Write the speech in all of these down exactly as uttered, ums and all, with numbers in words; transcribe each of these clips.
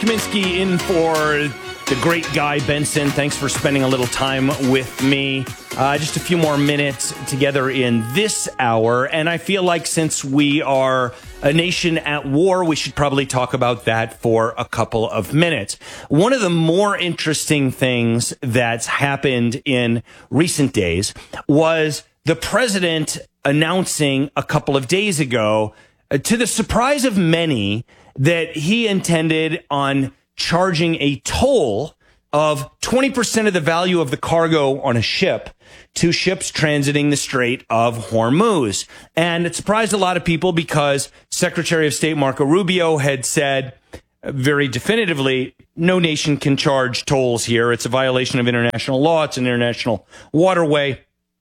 Kaminsky in for the great Guy Benson. Thanks for spending a little time with me. Uh, just a few more minutes together in this hour. And I feel like since we are a nation at war, we should probably talk about that for a couple of minutes. One of the more interesting things that's happened in recent days was the president announcing a couple of days ago, uh, to the surprise of many, that he intended on charging a toll of twenty percent of the value of the cargo on a ship to ships transiting the Strait of Hormuz. And it surprised a lot of people because Secretary of State Marco Rubio had said very definitively, no nation can charge tolls here. It's a violation of international law. It's an international waterway.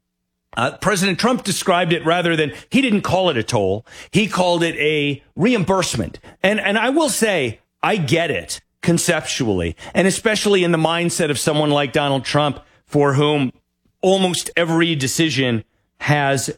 Uh, President Trump described it rather than, he didn't call it a toll. He called it a reimbursement. And, and I will say, I get it conceptually, and especially in the mindset of someone like Donald Trump, for whom almost every decision has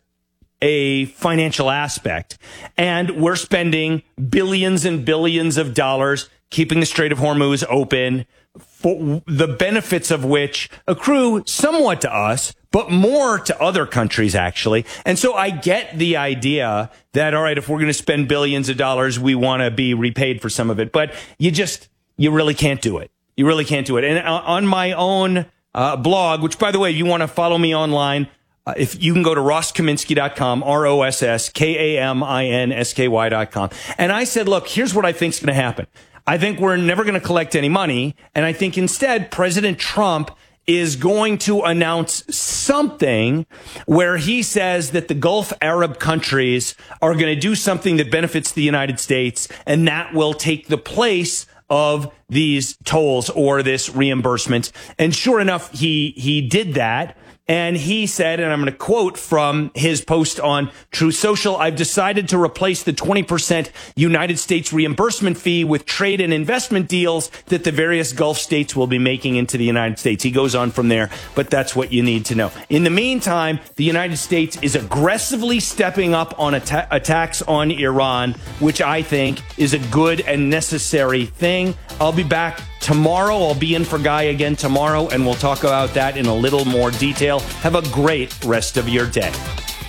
a financial aspect. And we're spending billions and billions of dollars keeping the Strait of Hormuz open, for the benefits of which accrue somewhat to us, but more to other countries, actually. And so I get the idea that, all right, if we're going to spend billions of dollars, we want to be repaid for some of it. But you just, you really can't do it. You really can't do it. And on my own uh, blog, which, by the way, if you want to follow me online, uh, if you can go to ross kaminsky dot com, R O S S K A M I N S K Y dot com. And I said, look, here's what I think is going to happen. I think we're never going to collect any money. And I think instead, President Trump is going to announce something where he says that the Gulf Arab countries are going to do something that benefits the United States, and that will take the place of these tolls or this reimbursement. And sure enough, he he did that. And he said, and I'm going to quote from his post on Truth Social, I've decided to replace the twenty percent United States reimbursement fee with trade and investment deals that the various Gulf states will be making into the United States. He goes on from there, but that's what you need to know. In the meantime, the United States is aggressively stepping up on atta- attacks on Iran, which I think is a good and necessary thing. I'll be back tomorrow. I'll be in for Guy again tomorrow, and we'll talk about that in a little more detail. Have a great rest of your day.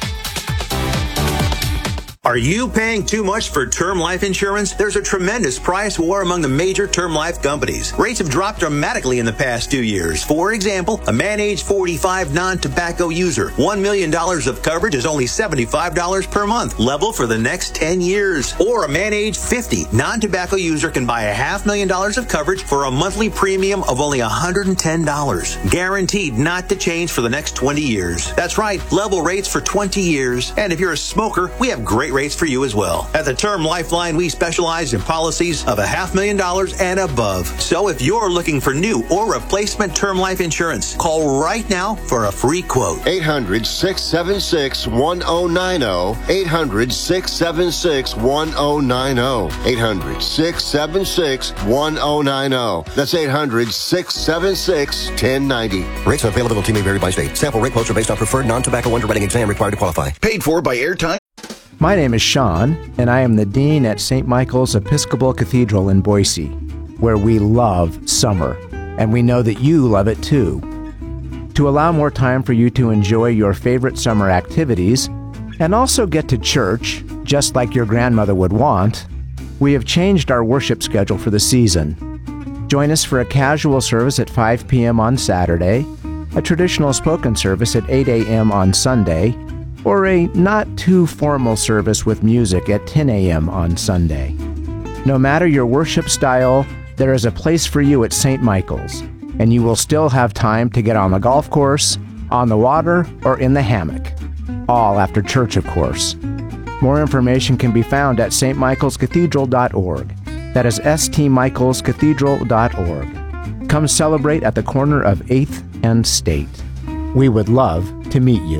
Are you paying too much for term life insurance? There's a tremendous price war among the major term life companies. Rates have dropped dramatically in the past two years. For example, a man age forty-five non-tobacco user, one million dollars of coverage is only seventy-five dollars per month, level for the next ten years. Or a man age fifty non-tobacco user can buy a half million dollars of coverage for a monthly premium of only one hundred ten dollars. Guaranteed not to change for the next twenty years. That's right, level rates for twenty years. And if you're a smoker, we have great rates for you as well. At the Term Lifeline, we specialize in policies of a half million dollars and above. So if you're looking for new or replacement term life insurance, call right now for a free quote. eight hundred, six seven six, one oh nine oh. eight hundred, six seven six, one oh nine oh. eight hundred, six seven six, one oh nine oh. That's eight hundred, six seven six, one oh nine oh. Rates and availability may vary by state. Sample rate quotes are based on preferred non-tobacco underwriting exam required to qualify. Paid for by Airtime. My name is Sean, and I am the Dean at Saint Michael's Episcopal Cathedral in Boise, where we love summer, and we know that you love it too. To allow more time for you to enjoy your favorite summer activities, and also get to church, just like your grandmother would want, we have changed our worship schedule for the season. Join us for a casual service at five p.m. on Saturday, a traditional spoken service at eight a.m. on Sunday, or a not-too-formal service with music at ten a.m. on Sunday. No matter your worship style, there is a place for you at Saint Michael's, and you will still have time to get on the golf course, on the water, or in the hammock. All after church, of course. More information can be found at s t michaels cathedral dot org. That is s t michaels cathedral dot org. Come celebrate at the corner of eighth and State. We would love to meet you.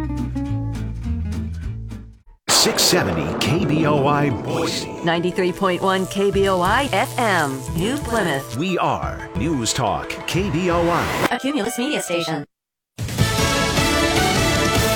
six seventy K B O I Boise. ninety-three point one K B O I F M, New Plymouth. We are News Talk K B O I. A Cumulus Media Station. Ways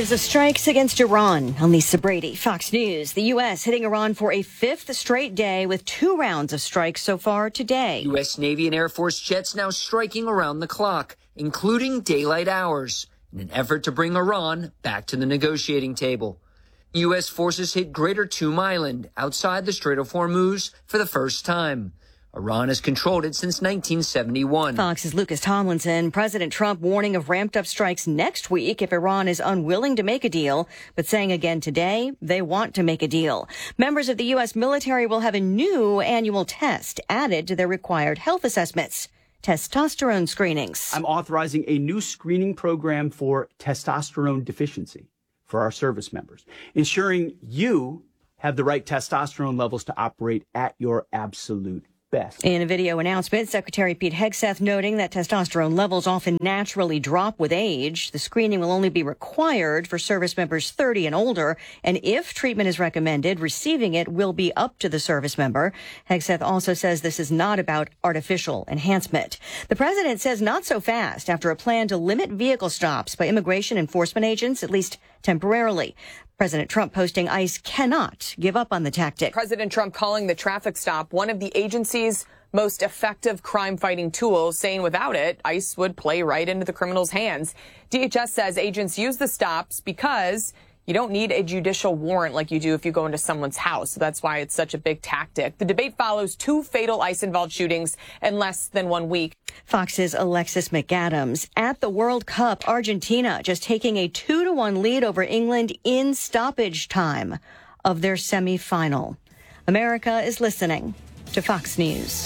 waves of strikes against Iran. I'm Lisa Brady, Fox News. The U S hitting Iran for a fifth straight day with two rounds of strikes so far today. U S Navy and Air Force jets now striking around the clock, including daylight hours, in an effort to bring Iran back to the negotiating table. U S forces hit Greater Toom Island outside the Strait of Hormuz for the first time. Iran has controlled it since nineteen seventy-one. Fox's Lucas Tomlinson. President Trump warning of ramped up strikes next week if Iran is unwilling to make a deal, but saying again today they want to make a deal. Members of the U S military will have a new annual test added to their required health assessments. Testosterone screenings. I'm authorizing a new screening program for testosterone deficiency for our service members, ensuring you have the right testosterone levels to operate at your absolute best. In a video announcement, Secretary Pete Hegseth noting that testosterone levels often naturally drop with age. The screening will only be required for service members thirty and older, and if treatment is recommended, receiving it will be up to the service member. Hegseth also says this is not about artificial enhancement. The president says not so fast after a plan to limit vehicle stops by immigration enforcement agents, at least temporarily. President Trump posting ICE cannot give up on the tactic. President Trump calling the traffic stop one of the agency's most effective crime-fighting tools, saying without it, ICE would play right into the criminals' hands. D H S says agents use the stops because you don't need a judicial warrant like you do if you go into someone's house. So that's why it's such a big tactic. The debate follows two fatal ICE-involved shootings in less than one week. Fox's Alexis McAdams. At the World Cup, Argentina just taking a two to one lead over England in stoppage time of their semifinal. America is listening to Fox News.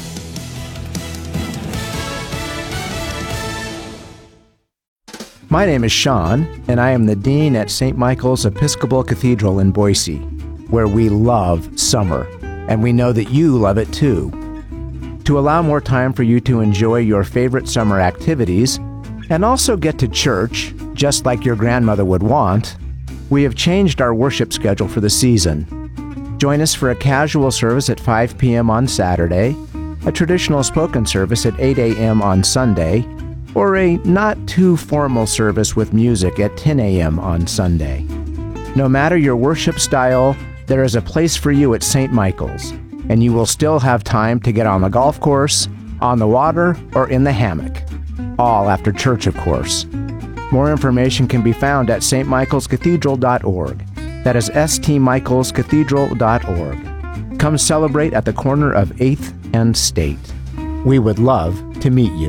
My name is Sean, and I am the Dean at Saint Michael's Episcopal Cathedral in Boise, where we love summer, and we know that you love it too. To allow more time for you to enjoy your favorite summer activities, and also get to church, just like your grandmother would want, we have changed our worship schedule for the season. Join us for a casual service at five p.m. on Saturday, a traditional spoken service at eight a.m. on Sunday, or a not-too-formal service with music at ten a.m. on Sunday. No matter your worship style, there is a place for you at Saint Michael's, and you will still have time to get on the golf course, on the water, or in the hammock. All after church, of course. More information can be found at s t michaels cathedral dot org. That is s t michaels cathedral dot org. Come celebrate at the corner of eighth and State. We would love to meet you.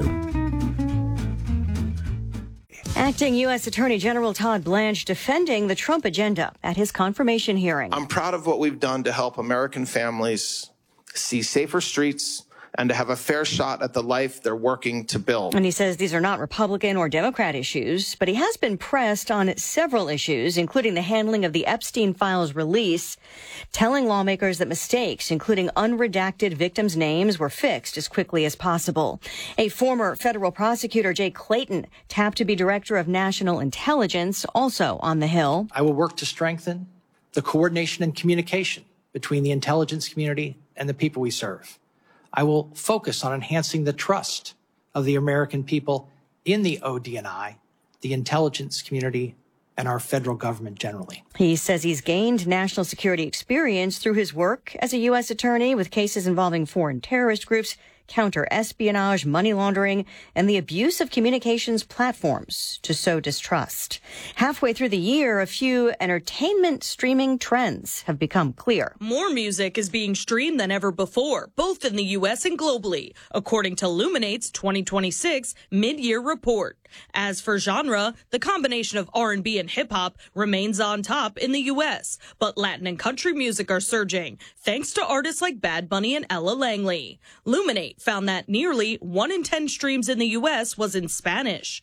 Acting U S Attorney General Todd Blanche defending the Trump agenda at his confirmation hearing. I'm proud of what we've done to help American families see safer streets and to have a fair shot at the life they're working to build. And he says these are not Republican or Democrat issues, but he has been pressed on several issues, including the handling of the Epstein files release, telling lawmakers that mistakes, including unredacted victims' names, were fixed as quickly as possible. A former federal prosecutor, Jay Clayton, tapped to be director of national intelligence, also on the Hill. I will work to strengthen the coordination and communication between the intelligence community and the people we serve. I will focus on enhancing the trust of the American people in the O D N I, the intelligence community, and our federal government generally. He says he's gained national security experience through his work as a U S attorney with cases involving foreign terrorist groups, counter-espionage, money laundering, and the abuse of communications platforms to sow distrust. Halfway through the year, a few entertainment streaming trends have become clear. More music is being streamed than ever before, both in the U S and globally, according to Luminate's twenty twenty-six mid-year report. As for genre, the combination of R and B and hip-hop remains on top in the U S, but Latin and country music are surging, thanks to artists like Bad Bunny and Ella Langley. Luminate found that nearly one in ten streams in the U S was in Spanish.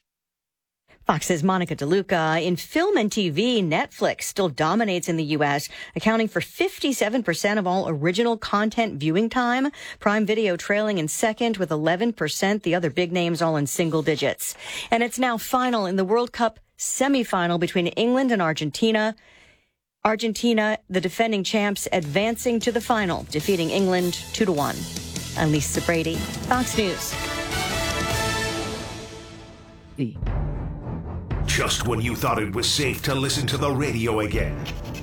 Fox's Monica DeLuca. In film and T V, Netflix still dominates in the U S, accounting for fifty-seven percent of all original content viewing time. Prime Video trailing in second with eleven percent. The other big names all in single digits. And it's now final in the World Cup semifinal between England and Argentina. Argentina, the defending champs, advancing to the final, defeating England two to one. I'm Lisa Brady, Fox News. just when you thought it was safe to listen to the radio again.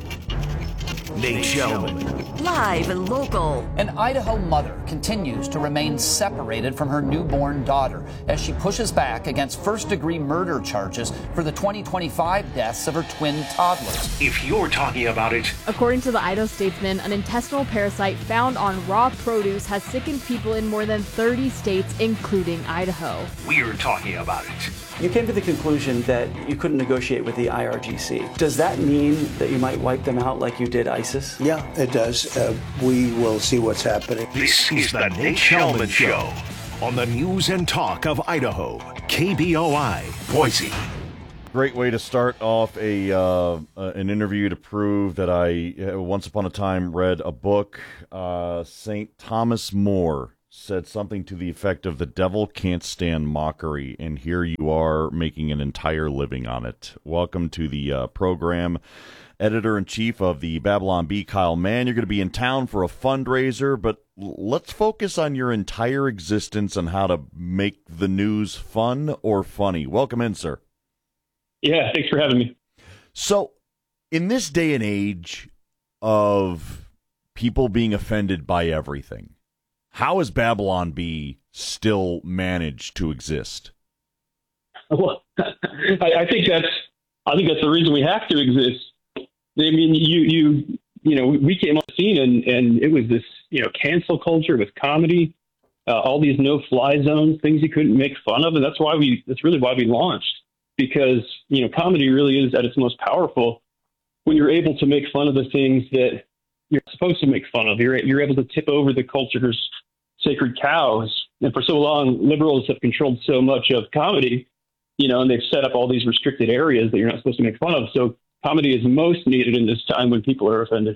Nate Shelman. Live and local. An Idaho mother continues to remain separated from her newborn daughter as she pushes back against first-degree murder charges for the twenty twenty-five deaths of her twin toddlers. If you're talking about it. According to the Idaho Statesman, an intestinal parasite found on raw produce has sickened people in more than thirty states, including Idaho. We're talking about it. You came to the conclusion that you couldn't negotiate with the I R G C. Does that mean that you might wipe them out like you did ISIS? Yeah, it does. Uh, we will see what's happening. This is the Nate Shelman Show on the news and talk of Idaho. K B O I, Boise. Great way to start off a uh, an interview to prove that I uh, once upon a time read a book. Uh, Saint Thomas More said something to the effect of, "The devil can't stand mockery," and here you are making an entire living on it. Welcome to the uh, program. Editor-in-Chief of the Babylon Bee, Kyle Mann. You're going to be in town for a fundraiser, but let's focus on your entire existence and how to make the news fun or funny. Welcome in, sir. Yeah, thanks for having me. So, in this day and age of people being offended by everything, how has Babylon Bee still managed to exist? Well, I, I think that's I think that's the reason we have to exist. I mean, you you you know, we came on the scene and, and it was this, you know, cancel culture with comedy, uh, all these no-fly zones, things you couldn't make fun of, and that's why we that's really why we launched, because you know, comedy really is at its most powerful when you're able to make fun of the things that you're supposed to make fun of. You're you're able to tip over the culture's sacred cows. And for so long, liberals have controlled so much of comedy, you know, and they've set up all these restricted areas that you're not supposed to make fun of. So comedy is most needed in this time when people are offended.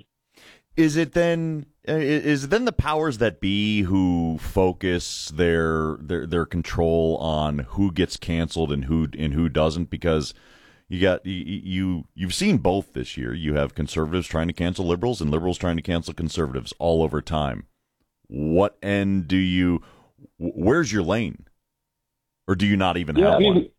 Is it then is it then the powers that be who focus their their their control on who gets canceled and who and who doesn't? Because you got you, you you've seen both this year. You have conservatives trying to cancel liberals and liberals trying to cancel conservatives all over time. What end do you? Where's your lane? Or do you not even yeah, have I mean, one?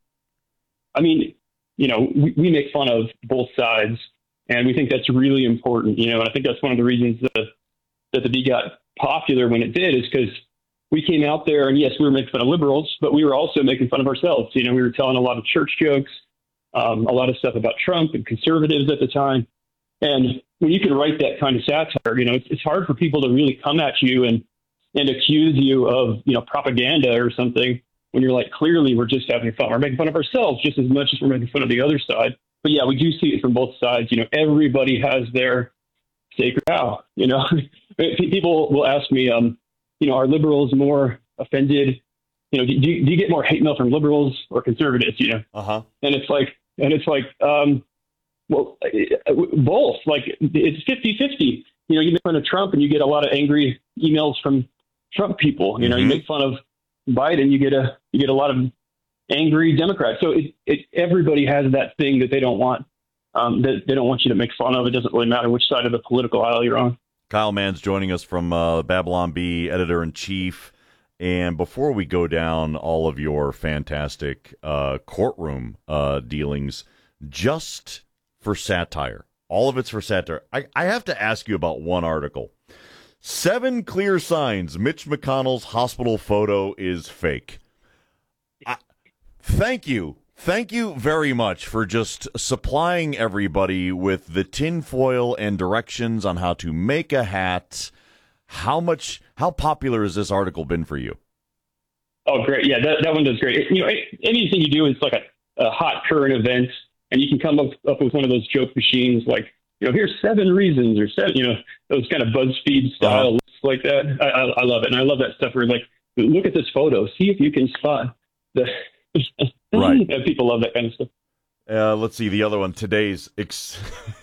I mean, you know, we, we make fun of both sides, and we think that's really important, you know, and I think that's one of the reasons that, that the Bee got popular when it did, is because we came out there and yes, we were making fun of liberals, but we were also making fun of ourselves. You know, we were telling a lot of church jokes, um, a lot of stuff about Trump and conservatives at the time. And when you can write that kind of satire, you know, it's, it's hard for people to really come at you and, and accuse you of, you know, propaganda or something, when you're like, clearly we're just having fun. We're making fun of ourselves just as much as we're making fun of the other side. But yeah, we do see it from both sides. You know, everybody has their sacred cow. You know, people will ask me, um, you know, are liberals more offended? You know, do you, do you get more hate mail from liberals or conservatives? You know, uh-huh. And it's like, and it's like, um, well, both. Like, it's fifty-fifty. You know, you make fun of Trump and you get a lot of angry emails from Trump people. You know, mm-hmm. You make fun of Biden, you get a you get a lot of angry Democrats. So it, it, everybody has that thing that they don't want, um, that they don't want you to make fun of. It doesn't really matter which side of the political aisle you're on. Kyle Mann's joining us from uh, Babylon Bee, editor-in-chief. And before we go down all of your fantastic uh, courtroom uh, dealings, just for satire, all of it's for satire, I, I have to ask you about one article. Seven clear signs Mitch McConnell's hospital photo is fake. I, thank you. Thank you very much for just supplying everybody with the tinfoil and directions on how to make a hat. How much, how popular has this article been for you? Oh, great. Yeah, that, that one does great. You know, anything you do is like a, a hot current event, and you can come up, up with one of those joke machines like, you know, here's seven reasons or seven, you know, those kind of BuzzFeed style uh-huh. lists like that. I, I, I love it. And I love that stuff where like, look at this photo, see if you can spot the, right. And people love that kind of stuff. Uh, let's see the other one, today's, ex-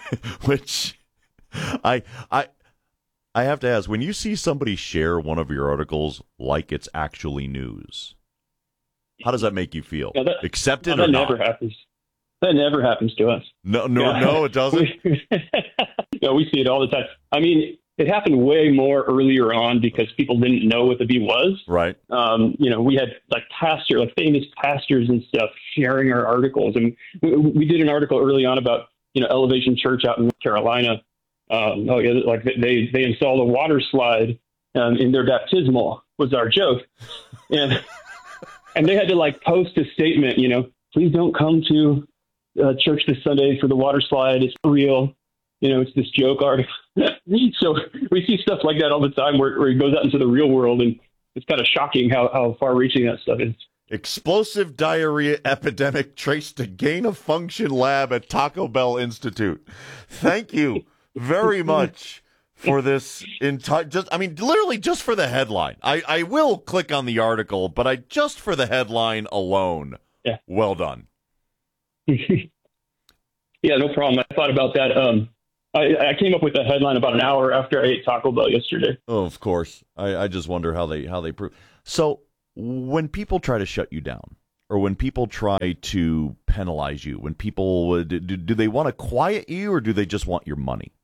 which I, I, I have to ask, when you see somebody share one of your articles like it's actually news, how does that make you feel? No, that, Accepted no, or that not? never happens. That never happens to us. No, no, yeah. no, it doesn't. No, we see it all the time. I mean, it happened way more earlier on because people didn't know what the bee was. Right. Um, you know, we had like pastor, like famous pastors and stuff sharing our articles. And we, we did an article early on about, you know, Elevation Church out in North Carolina. Um, oh yeah, like they, they installed a water slide um, in their baptismal was our joke. And, and they had to like post a statement, you know, please don't come to uh, church this Sunday for the water slide. It's real. You know, it's this joke article. So we see stuff like that all the time where, where it goes out into the real world, and it's kind of shocking how, how far-reaching that stuff is. Explosive diarrhea epidemic traced to gain-of-function lab at Taco Bell Institute. Thank you very much for this entire. Just, I mean, literally just for the headline. I, I will click on the article, but I just for the headline alone. Yeah. Well done. Yeah, no problem. I thought about that. Um, I, I came up with the headline about an hour after I ate Taco Bell yesterday. Oh, of course. I, I just wonder how they how they prove. So when people try to shut you down, or when people try to penalize you, when people do, do they want to quiet you, or do they just want your money?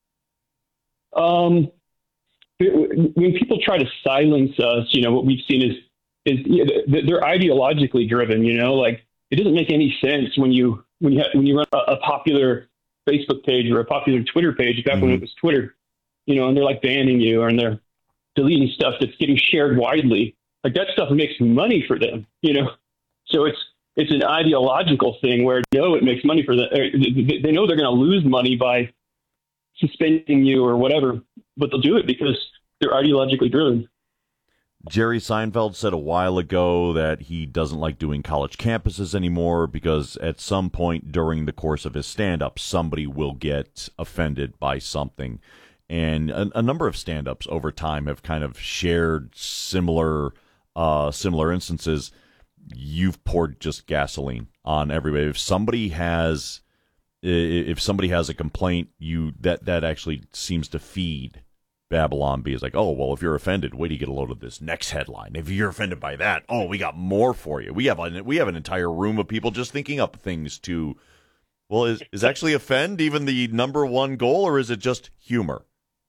Um, when people try to silence us, you know, what we've seen is is you know, they're ideologically driven. You know, like it doesn't make any sense when you when you have, when you run a, a popular Facebook page or a popular Twitter page back mm-hmm. when it was Twitter, you know, and they're like banning you and they're deleting stuff that's getting shared widely. Like that stuff makes money for them, you know? So it's, it's an ideological thing where no, it makes money for them. They know they're going to lose money by suspending you or whatever, but they'll do it because they're ideologically driven. Jerry Seinfeld said a while ago that he doesn't like doing college campuses anymore because at some point during the course of his stand-up, somebody will get offended by something. And a, a number of stand-ups over time have kind of shared similar uh, similar instances. You've poured just gasoline on everybody. If somebody has if somebody has a complaint, you that, that actually seems to feed Babylon Bee. Is like, oh, well, if you're offended, wait till you get a load of this next headline. If you're offended by that, oh, we got more for you. We have a, we have an entire room of people just thinking up things to, well, is, is actually offend even the number one goal, or is it just humor?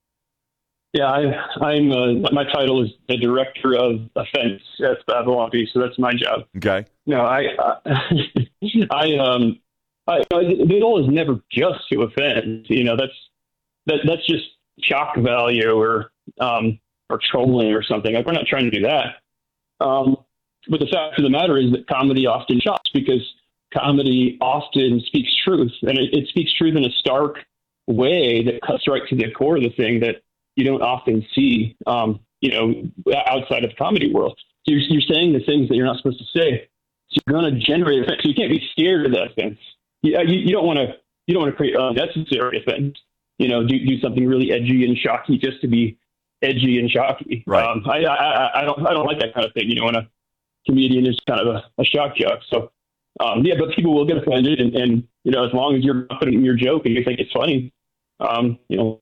Yeah, I, I'm. Uh, my title is the director of offense at Babylon Bee, so that's my job. Okay. No, I, I, I um, I, the goal is never just to offend. You know, that's that that's just shock value or um, or trolling or something. Like, we're not trying to do that. Um, but the fact of the matter is that comedy often shocks because comedy often speaks truth, and it, it speaks truth in a stark way that cuts right to the core of the thing that you don't often see, um, you know, outside of the comedy world. So you're, you're saying the things that you're not supposed to say. So you're going to generate offense. So you can't be scared of that offense. You, you, you don't want to. You don't want to create unnecessary offense. You know, do do something really edgy and shocky just to be edgy and shocky. Right. Um, I, I I don't I don't like that kind of thing. You know, when a comedian is kind of a, a shock jock. So um, yeah, but people will get offended, and, and you know, as long as you're confident in your joke and you think it's funny, um, you know.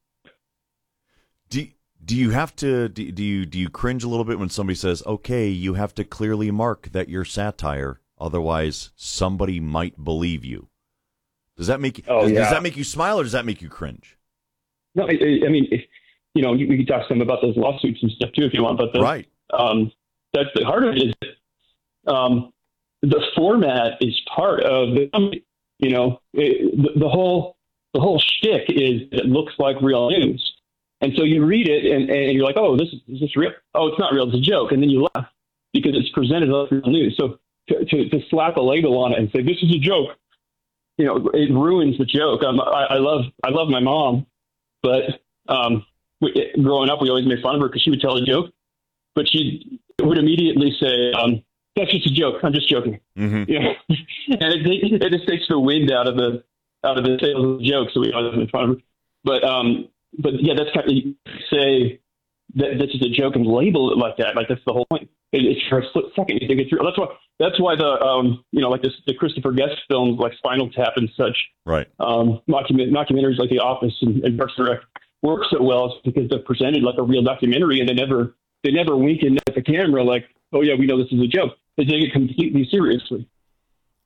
Do do you have to do, do you do you cringe a little bit when somebody says, "Okay, you have to clearly mark that you're satire, otherwise somebody might believe you"? Does that make you, oh, does, yeah. does that make you smile, or does that make you cringe? No, I, I mean, if, you know, we can talk some about those lawsuits and stuff too if you want, but the, right. Um, that's the heart of it is that, um, the format is part of the, you know, it, the, the whole the whole shtick is it looks like real news. And so you read it and, and you're like, oh, this is, is this real? Oh, it's not real. It's a joke. And then you laugh because it's presented as real news. So to, to, to slap a label on it and say, this is a joke, you know, it ruins the joke. Um, I, I love I love my mom, but um, we, growing up, we always made fun of her because she would tell a joke, but she would immediately say, um, that's just a joke. I'm just joking. Mm-hmm. You know? And it, it just takes the wind out of the out of the sales of the joke. So we always made fun of her. But um, But yeah, that's kind of, you say that this is a joke and label it like that. Like that's the whole point. It, it's for a split second. You think it's real. That's why. That's why the um, you know, like this, the Christopher Guest films like Spinal Tap and such. Right. Um, document, documentaries like The Office and, and Parks and Rec work so well because they're presented like a real documentary, and they never they never wink in at the camera like, oh yeah, we know this is a joke. They take it completely seriously.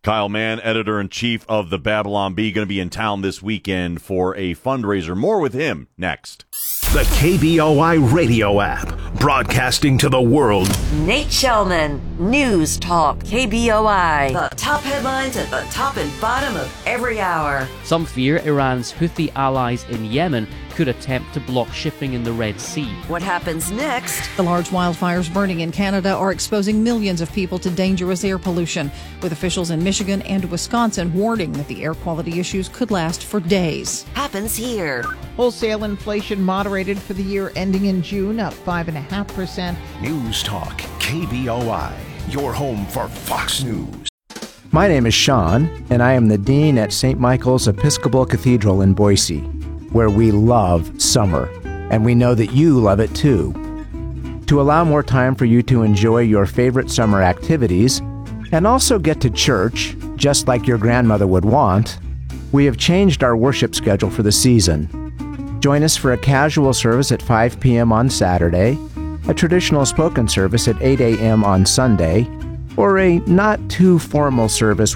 Kyle Mann, editor-in-chief of the Babylon Bee, going to be in town this weekend for a fundraiser. More with him next. The K B O I radio app, broadcasting to the world. Nate Shellman, News Talk, K B O I. The top headlines at the top and bottom of every hour. Some fear Iran's Houthi allies in Yemen could attempt to block shipping in the Red Sea. What happens next? The large wildfires burning in Canada are exposing millions of people to dangerous air pollution, with officials in Michigan and Wisconsin warning that the air quality issues could last for days. Happens here. Wholesale inflation moderated for the year ending in June, up five point five percent. News Talk, K B O I, your home for Fox News. My name is Sean, and I am the Dean at Saint Michael's Episcopal Cathedral in Boise, where we love summer, and we know that you love it too. To allow more time for you to enjoy your favorite summer activities, and also get to church, just like your grandmother would want, we have changed our worship schedule for the season. Join us for a casual service at five p.m. on Saturday, a traditional spoken service at eight a.m. on Sunday, or a not-too-formal service